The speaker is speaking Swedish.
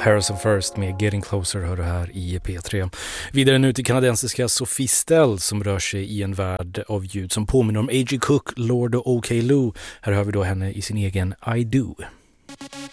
Harrison First med Getting Closer hör du här i P3. Vidare nu till kanadensiska Sophie Stell som rör sig i en värld av ljud som påminner om A.G. Cook, Lord och O.K. Lou. Här hör vi då henne i sin egen I Do.